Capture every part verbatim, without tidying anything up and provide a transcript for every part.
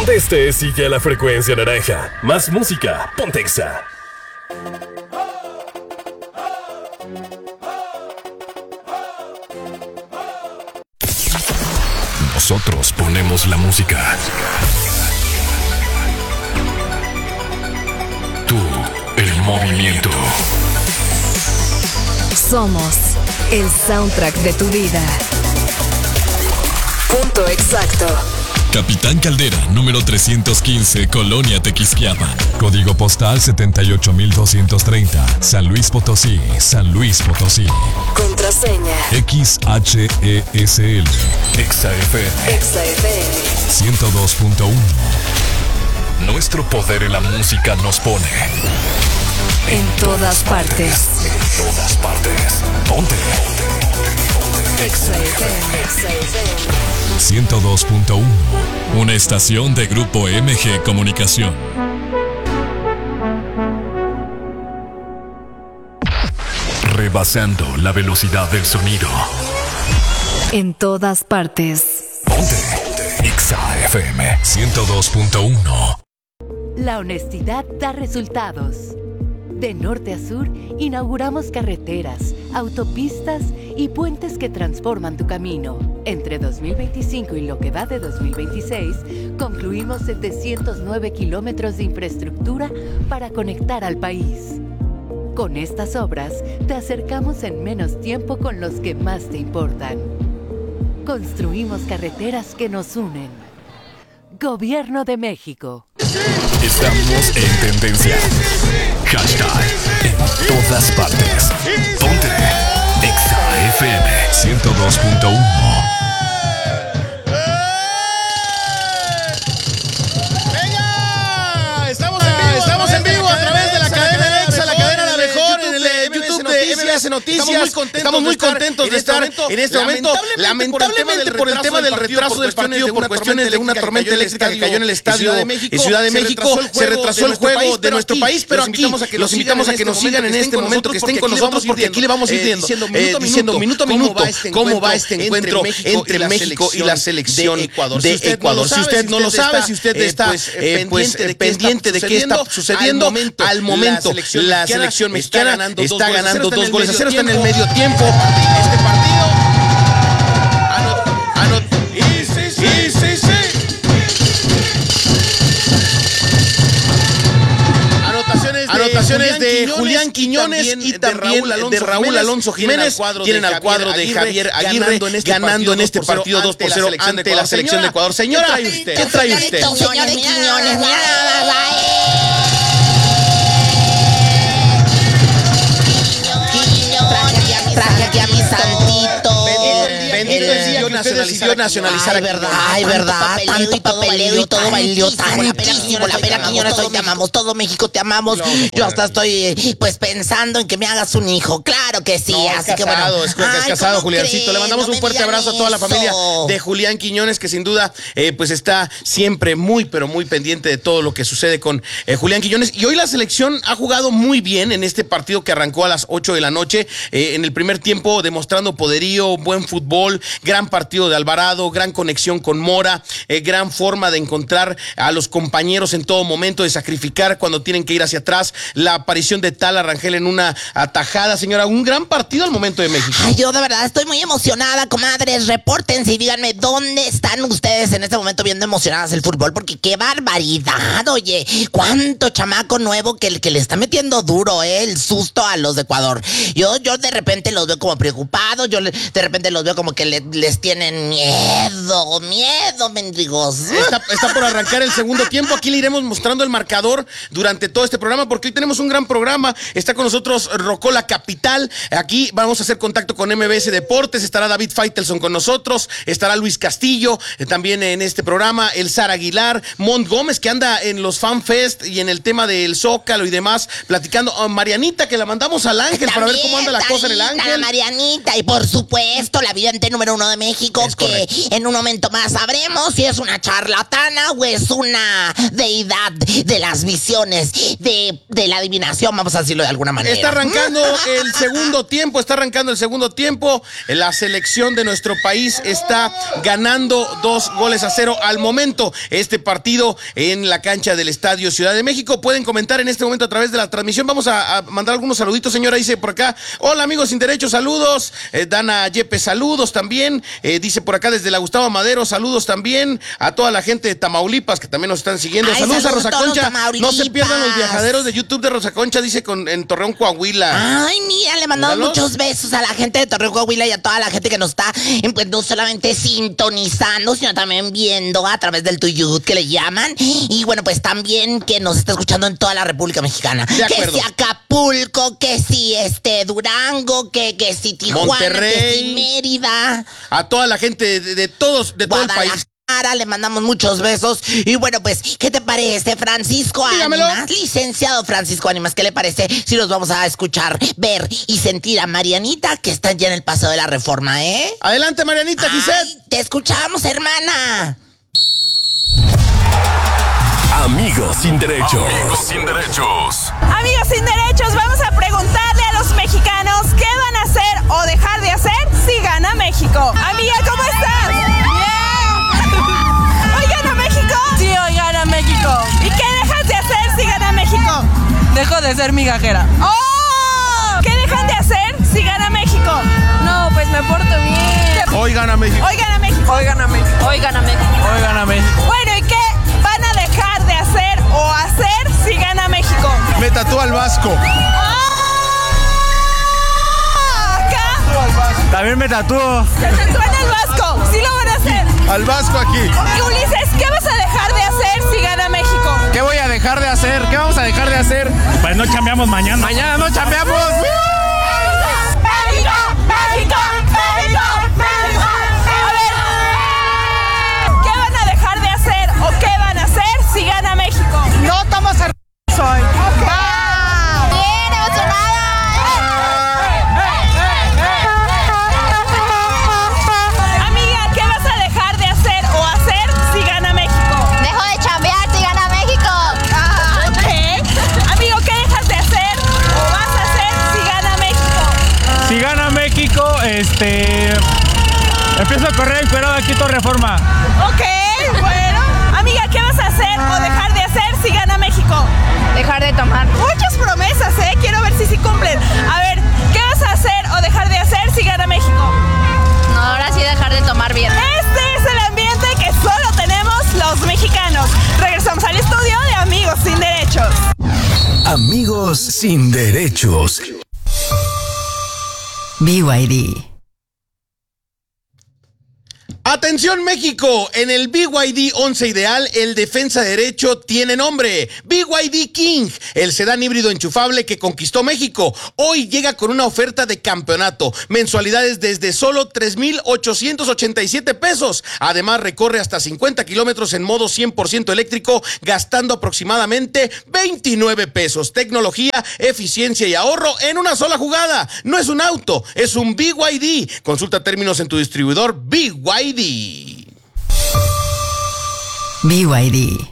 Donde estés, sigue a la frecuencia naranja. Más música, ponte Exa. Nosotros ponemos la música. Tú, el movimiento. Somos el soundtrack de tu vida. Punto exacto. Capitán Caldera, número trescientos quince, Colonia Tequisquiapan. Código postal setenta y ocho mil doscientos treinta, San Luis Potosí, San Luis Potosí. Contraseña X H E S L. Exa F M. Exa F M ciento dos punto uno. Nuestro poder en la música nos pone en todas partes. En todas partes. Ponte. Exa F M. Exa F M ciento dos punto uno. Una estación de Grupo M G Comunicación. Rebasando la velocidad del sonido. En todas partes. Ponte. Exa F M ciento dos punto uno. La honestidad da resultados. De norte a sur, inauguramos carreteras, autopistas y puentes que transforman tu camino. Entre dos mil veinticinco y lo que va de dos mil veintiséis, concluimos setecientos nueve kilómetros de infraestructura para conectar al país. Con estas obras, te acercamos en menos tiempo con los que más te importan. Construimos carreteras que nos unen. Gobierno de México. Estamos en tendencia. Hashtag en todas partes. Ponte Exa F M ciento dos punto uno. ¡Venga! Estamos en vivo, estamos en vivo a través de la cadena de Exa, la cadena La Mejor, en el YouTube de M B S Noticias. Estamos muy contentos de estar en este momento. Lamentablemente por el tema del retraso del partido, por cuestiones de una tormenta eléctrica que cayó en el estadio en Ciudad de México, se retrasó el juego de nuestro país, pero aquí los invitamos a que nos sigan en este momento, que estén con nosotros, porque aquí le vamos a ir diciendo minuto a minuto cómo va este encuentro entre México y la selección de Ecuador. Si usted no lo sabe, si usted está pendiente de qué está sucediendo, al momento la selección mexicana está ganando dos goles a cero, está en el medio tiempo. Este partido. Anot, anot, y sí, sí, sí, sí. Anotaciones de, Anotaciones de Julián Quiñones y también de Raúl Alonso Jiménez. Tienen al cuadro de Javier Aguirre ganando en este partido dos por cero ante la selección de Ecuador. Señora, ¿qué trae usted? Señores Quiñones, traje aquí a mi santito. Bendito el día que usted decidió nacionalizar. Ay, verdad, ay, verdad. Tanto papeleo y todo valió tantísimo la pena, Quiñones. Hoy te amamos, todo México te amamos. Yo hasta estoy, pues, pensando en que me hagas un hijo. Claro que sí, así que bueno. Es casado, Juliancito. Le mandamos un fuerte abrazo a toda la familia de Julián Quiñones, que sin duda, eh, pues, está siempre muy, pero muy pendiente de todo lo que sucede con eh, Julián Quiñones. Y hoy la selección ha jugado muy bien en este partido que arrancó a las ocho de la noche. Eh, en el primer tiempo, demostrando poderío, buen fútbol, gran partido de Alvarado, gran conexión con Mora, eh, gran forma de encontrar a los compañeros en todo momento, de sacrificar cuando tienen que ir hacia atrás, la aparición de Tala Rangel en una atajada, señora, un gran partido al momento de México. Ay, yo de verdad estoy muy emocionada, comadres, repórtense y díganme dónde están ustedes en este momento viendo emocionadas el fútbol, porque qué barbaridad, oye, cuánto chamaco nuevo que, que le está metiendo duro, eh, el susto a los de Ecuador. Yo, yo de repente los veo como preocupados, yo de repente los veo como que le, les tienen miedo, miedo, mendigos. Está, está por arrancar el segundo tiempo. Aquí le iremos mostrando el marcador durante todo este programa, porque hoy tenemos un gran programa. Está con nosotros Rocola Capital. Aquí vamos a hacer contacto con M B S Deportes. Estará David Faitelson con nosotros. Estará Luis Castillo eh, también en este programa. El Sara Aguilar. Mont Gómez, que anda en los Fan Fest y en el tema del Zócalo y demás, platicando. Oh, Marianita, que la mandamos al Ángel para ver cómo anda la cosa en el Ángel. Marianita, y por supuesto, la vida presidente número uno de México, es que correcto. En un momento más sabremos si es una charlatana o es una deidad de las visiones, de, de la adivinación, vamos a decirlo de alguna manera. Está arrancando el segundo tiempo, está arrancando el segundo tiempo. La selección de nuestro país está ganando dos goles a cero al momento. Este partido en la cancha del Estadio Ciudad de México. Pueden comentar en este momento a través de la transmisión. Vamos a, a mandar algunos saluditos, señora. Dice por acá, hola amigos sin derecho, saludos. Eh, Dana Yepes, saludos también. Eh, dice por acá desde la Gustavo Madero, saludos también a toda la gente de Tamaulipas que también nos están siguiendo. Ay, saludos, saludos a Rosa Concha. No se pierdan los viajaderos de YouTube de Rosa Concha, dice con, en Torreón, Coahuila. Ay, mira, le mandamos Míralos. muchos besos a la gente de Torreón, Coahuila y a toda la gente que nos está, pues, no solamente sintonizando, sino también viendo a través del YouTube que le llaman. Y bueno, pues también que nos está escuchando en toda la República Mexicana. Que si Acapulco, que si este Durango, que, que si Tijuana, Monterrey, que si Mérida. A toda la gente de, de todos, de todo el país. Ahora le mandamos muchos besos. Y bueno, pues, ¿qué te parece, Francisco Dígamelo. Ánimas? Licenciado Francisco Ánimas, ¿qué le parece si nos vamos a escuchar, ver y sentir a Marianita, que está ya en el Paseo de la Reforma, eh? Adelante, Marianita, Giselle. Te escuchamos, hermana. Amigos sin derechos. Amigos sin derechos. Amigos sin derechos, vamos a preguntarle a los mexicanos qué van a hacer o dejar de hacer si gana México. Amiga, ¿cómo estás? Bien. ¿Hoy gana México? Sí, hoy gana México. ¿Y qué dejas de hacer si gana México? Dejo de ser migajera. ¡Oh! ¿Qué dejan de hacer si gana México? No, pues me porto bien. Hoy gana México. Hoy gana México. Hoy gana México. Hoy gana México. Hoy gana México. Bueno, ¿y qué van a dejar de hacer o hacer si gana México? Me tatúa al Vasco. ¡Oh! ¿Acá? También me tatúo. ¿Se tatúan al Vasco? ¿Sí lo van a hacer? Al Vasco aquí. Y Ulises, ¿qué vas a dejar de hacer si gana México? ¿Qué voy a dejar de hacer? ¿Qué vamos a dejar de hacer? Pues no chambeamos mañana. Mañana no chambeamos. ¡México! ¡México! ¡México! ¡México! A ver, ¿qué van a dejar de hacer o qué van a hacer si gana México? No estamos a... Soy. ¡Wow! ¡Bien emocionada! Amiga, ¿qué vas a dejar de hacer o hacer si gana México? Dejo de chambear si gana México. Ah, ¿qué? Amigo, ¿qué dejas de hacer o vas a hacer si gana México? Si gana México, este... empiezo a correr encuerado aquí todo Reforma. Ok, bueno. Amiga, ¿qué vas a hacer o dejar de hacer si gana México? Dejar de tomar. Muchas promesas, ¿eh? Quiero ver si sí cumplen. A ver, ¿qué vas a hacer o dejar de hacer si gana México? No, ahora sí dejar de tomar bien. Este es el ambiente que solo tenemos los mexicanos. Regresamos al estudio de Amigos Sin Derechos. Amigos sin derechos. B Y D. Atención México, en el B Y D once ideal, el defensa de derecho tiene nombre, B Y D King, el sedán híbrido enchufable que conquistó México. Hoy llega con una oferta de campeonato, mensualidades desde solo tres mil ochocientos ochenta y siete pesos. Además recorre hasta cincuenta kilómetros en modo cien por ciento eléctrico, gastando aproximadamente veintinueve pesos. Tecnología, eficiencia y ahorro en una sola jugada. No es un auto, es un B Y D. Consulta términos en tu distribuidor B Y D. B Y D.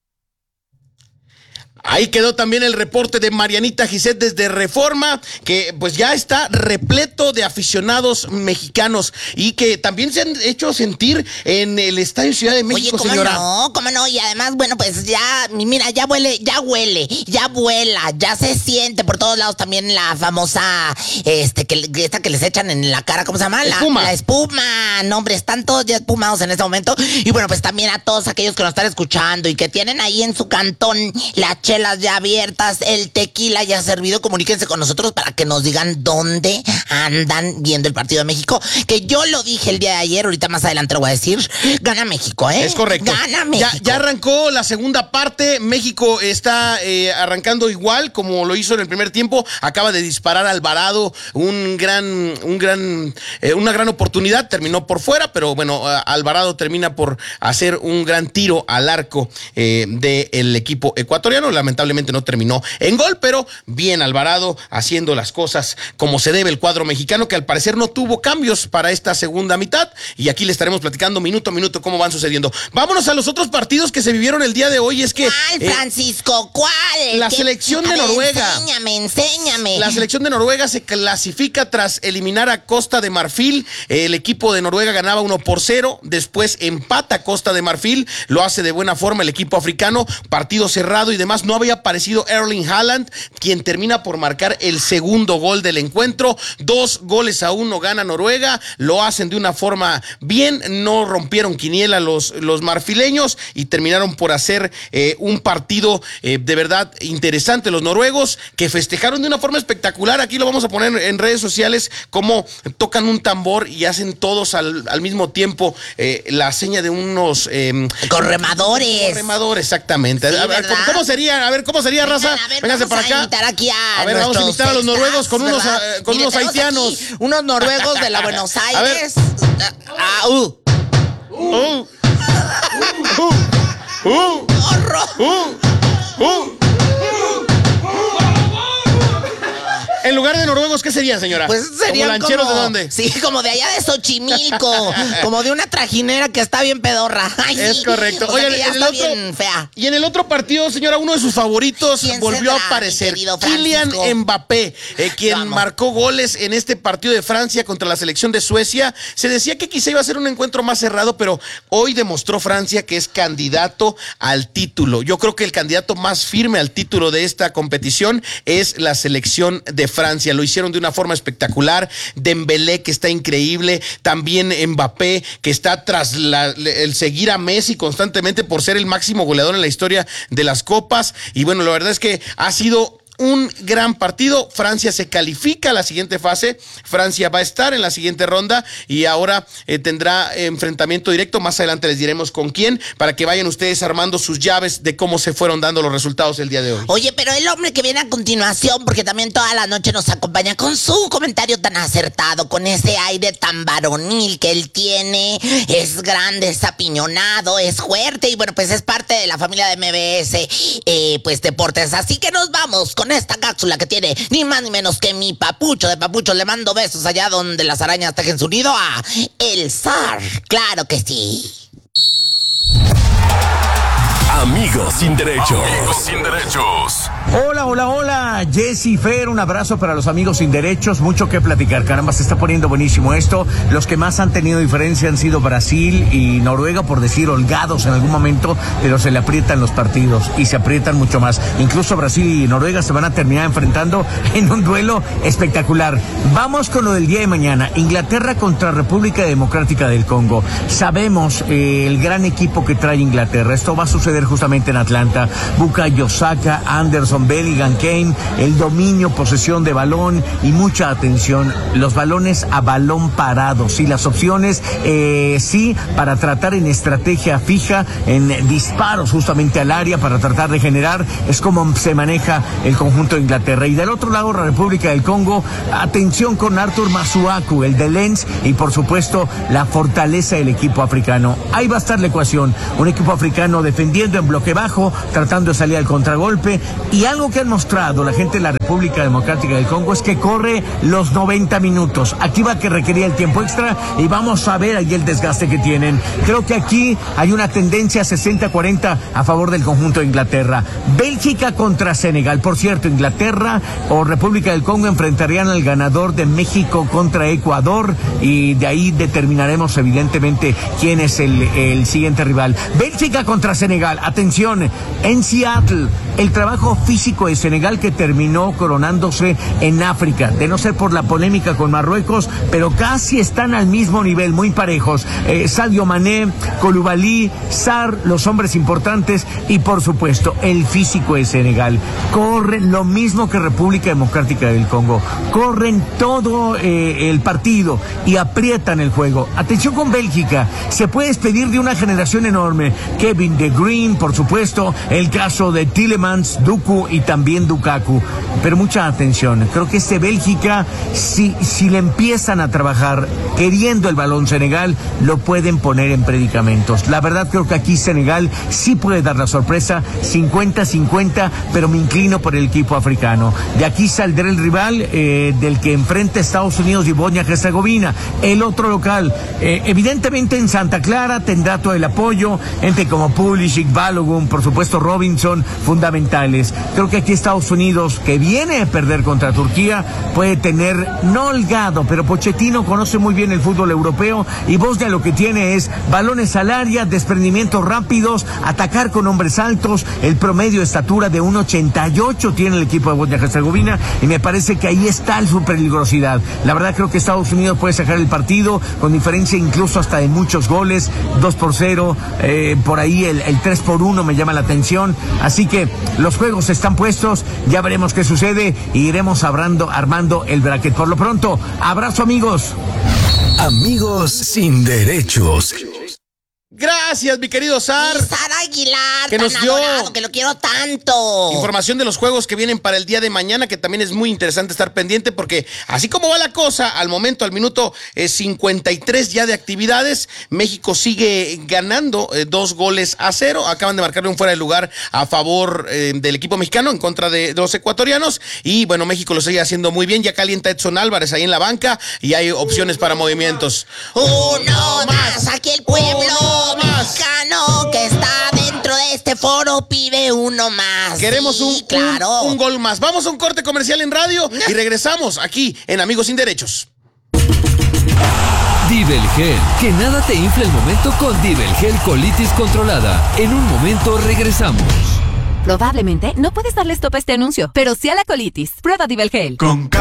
Ahí quedó también el reporte de Marianita Gisette desde Reforma, que pues ya está repleto de aficionados mexicanos y que también se han hecho sentir en el Estadio Ciudad de México. Oye, ¿cómo señora? no? ¿Cómo no? Y además, bueno, pues ya, mira, ya huele, ya huele, ya vuela, ya se siente por todos lados también la famosa, este, que esta que les echan en la cara, ¿cómo se llama? La espuma. La espuma. No, hombre, están todos ya espumados en este momento. Y bueno, pues también a todos aquellos que nos están escuchando y que tienen ahí en su cantón la chelas ya abiertas, el tequila ya servido, comuníquense con nosotros para que nos digan dónde andan viendo el partido de México, que yo lo dije el día de ayer, ahorita más adelante lo voy a decir, gana México, ¿eh? Es correcto. Gana México. Ya, ya arrancó la segunda parte, México está eh, arrancando igual como lo hizo en el primer tiempo, acaba de disparar Alvarado, un gran, un gran, eh, una gran oportunidad, terminó por fuera, pero bueno, Alvarado termina por hacer un gran tiro al arco eh, del equipo ecuatoriano, lamentablemente lamentablemente no terminó en gol, pero bien Alvarado haciendo las cosas como se debe el cuadro mexicano, que al parecer no tuvo cambios para esta segunda mitad, y aquí le estaremos platicando minuto a minuto cómo van sucediendo. Vámonos a los otros partidos que se vivieron el día de hoy. Es que ¿Cuál, eh, Francisco? ¿Cuál? La selección de Noruega. Enséñame, enséñame. La selección de Noruega se clasifica tras eliminar a Costa de Marfil. El equipo de Noruega ganaba uno por cero, después empata Costa de Marfil, lo hace de buena forma el equipo africano, partido cerrado y demás. No había aparecido Erling Haaland, quien termina por marcar el segundo gol del encuentro. Dos goles a uno gana Noruega, lo hacen de una forma bien, no rompieron quiniela los, los marfileños y terminaron por hacer eh, un partido eh, de verdad interesante. Los noruegos que festejaron de una forma espectacular, aquí lo vamos a poner en redes sociales, como tocan un tambor y hacen todos al, al mismo tiempo eh, la seña de unos eh, corremadores. Corremadores, exactamente. Sí, a ver, ¿cómo, ¿cómo sería? A ver, ¿cómo sería, Vengan, raza? A ver, Véngase para acá. A, aquí a, a ver, vamos a invitar a los noruegos con unos, uh, con Mire, unos haitianos. Unos noruegos de la Buenos Aires. Ah, uh. Uh. Uh. Uh. Uh. Uh. En lugar de noruegos, ¿qué serían, señora? Pues serían ¿como lancheros como, de dónde? Sí, como de allá de Xochimilco, como de una trajinera que está bien pedorra. Ay, es sí. correcto. O sea, Oye, ya en el está otro, bien fea. Y en el otro partido, señora, uno de sus favoritos volvió será, a aparecer. Kylian Mbappé, eh, quien marcó goles en este partido de Francia contra la selección de Suecia. Se decía que quizá iba a ser un encuentro más cerrado, pero hoy demostró Francia que es candidato al título. Yo creo que el candidato más firme al título de esta competición es la selección de Francia. Lo hicieron de una forma espectacular. Dembélé, que está increíble, también Mbappé, que está tras la, el seguir a Messi constantemente por ser el máximo goleador en la historia de las copas. Y bueno, la verdad es que ha sido un gran partido. Francia se califica a la siguiente fase. Francia va a estar en la siguiente ronda y ahora eh, tendrá enfrentamiento directo. Más adelante les diremos con quién, para que vayan ustedes armando sus llaves de cómo se fueron dando los resultados el día de hoy. Oye, pero el hombre que viene a continuación, porque también toda la noche nos acompaña con su comentario tan acertado, con ese aire tan varonil que él tiene, es grande, es apiñonado, es fuerte y bueno, pues es parte de la familia de M B S eh, pues Deportes. Así que nos vamos con esta cápsula que tiene ni más ni menos que mi papucho de papucho. Le mando besos allá donde las arañas tejen su nido a El Zar. Claro que sí. Amigos sin derechos. Amigos sin derechos. Hola, hola, hola. Jessy, Fer, un abrazo para los amigos sin derechos. Mucho que platicar. Caramba, se está poniendo buenísimo esto. Los que más han tenido diferencia han sido Brasil y Noruega, por decir holgados en algún momento, pero se le aprietan los partidos y se aprietan mucho más. Incluso Brasil y Noruega se van a terminar enfrentando en un duelo espectacular. Vamos con lo del día de mañana. Inglaterra contra República Democrática del Congo. Sabemos eh, el gran equipo que trae Inglaterra. Esto va a suceder justamente en Atlanta. Bukayo Saka, Anderson, Bellingham, Kane, el dominio, posesión de balón y mucha atención. Los balones a balón parado, sí, las opciones, eh, sí, para tratar en estrategia fija, en disparos justamente al área para tratar de generar, es como se maneja el conjunto de Inglaterra. Y del otro lado, la República del Congo, atención con Arthur Masuaku, el de Lens, y por supuesto la fortaleza del equipo africano. Ahí va a estar la ecuación, un equipo africano defendiendo en bloque bajo, tratando de salir al contragolpe, y algo que han mostrado la gente de la República Democrática del Congo es que corre los noventa minutos. Aquí va que requería el tiempo extra y vamos a ver ahí el desgaste que tienen. Creo que aquí hay una tendencia sesenta cuarenta a favor del conjunto de Inglaterra. Bélgica contra Senegal. Por cierto, Inglaterra o República del Congo enfrentarían al ganador de México contra Ecuador y de ahí determinaremos evidentemente quién es el, el siguiente rival. Bélgica contra Senegal. Atención, en Seattle, el trabajo físico de Senegal que terminó coronándose en África, de no ser por la polémica con Marruecos, pero casi están al mismo nivel, muy parejos. Eh, Sadio Mané, Koulibaly, Sarr, los hombres importantes y por supuesto el físico de Senegal. Corren lo mismo que República Democrática del Congo, corren todo eh, el partido y aprietan el juego. Atención con Bélgica, se puede despedir de una generación enorme. Kevin De Bruyne, por supuesto, el caso de Tielemans, Doku y también Lukaku. Pero mucha atención, creo que este Bélgica, si, si le empiezan a trabajar queriendo el balón Senegal, lo pueden poner en predicamentos. La verdad creo que aquí Senegal sí puede dar la sorpresa, cincuenta cincuenta, pero me inclino por el equipo africano. De aquí saldrá el rival eh, del que enfrenta Estados Unidos y Bosnia-Herzegovina, el otro local. Eh, evidentemente en Santa Clara tendrá todo el apoyo, gente como Pulisic, Balogun, por supuesto Robinson, fundamentales. Creo que aquí Estados Unidos, que viene a perder contra Turquía, puede tener, no holgado, pero Pochettino conoce muy bien el fútbol europeo, y Bosnia lo que tiene es balones al área, desprendimientos rápidos, atacar con hombres altos, el promedio de estatura de uno ochenta y ocho tiene el equipo de Bosnia-Herzegovina, y me parece que ahí está su peligrosidad. La verdad creo que Estados Unidos puede sacar el partido con diferencia incluso hasta de muchos goles, dos por cero, eh, por ahí el, el tres por uno me llama la atención, así que los juegos están puestos, ya veremos qué sucede y iremos armando, armando el bracket. Por lo pronto, abrazo amigos. Amigos sin derechos. Gracias, mi querido Sar. Y Sara Aguilar, que tan nos dio adorado, que lo quiero tanto. Información de los juegos que vienen para el día de mañana, que también es muy interesante estar pendiente, porque así como va la cosa, al momento, al minuto eh, cincuenta y tres ya de actividades, México sigue ganando eh, dos goles a cero. Acaban de marcarle un fuera de lugar a favor eh, del equipo mexicano en contra de, de los ecuatorianos. Y bueno, México lo sigue haciendo muy bien. Ya calienta Edson Álvarez ahí en la banca y hay opciones para movimientos. Uno más, aquí el pueblo mexicano que está dentro de este foro pide uno más. Queremos sí, un, claro. un, un gol más. Vamos a un corte comercial en radio y regresamos aquí en Amigos Sin Derechos. Divelgel, que nada te infle el momento con Divelgel colitis controlada. En un momento regresamos. Probablemente no puedes darle stop a este anuncio, pero sí a la colitis. Prueba Divelgel. Con